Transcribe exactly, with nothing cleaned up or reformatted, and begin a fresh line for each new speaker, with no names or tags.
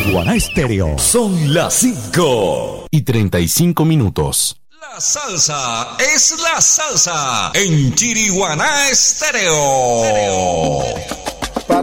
Chiriguaná Estéreo. Son las cinco
y treinta y cinco minutos.
La salsa es la salsa en Chiriguaná Estéreo.